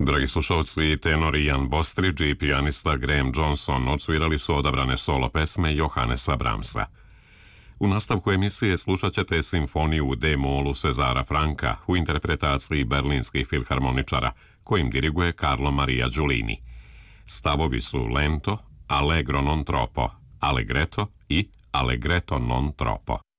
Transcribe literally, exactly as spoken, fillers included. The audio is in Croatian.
Dragi slušalci, tenor Ian Bostridge i pijanista Graham Johnson odsvirali su odabrane solo pesme Johannesa Brahmsa. U nastavku emisije slušat ćete simfoniju u D-molu Cezara Franka u interpretaciji berlinskih filharmoničara, kojim diriguje Carlo Maria Giulini. Stavovi su lento, allegro non troppo, allegretto i allegretto non troppo.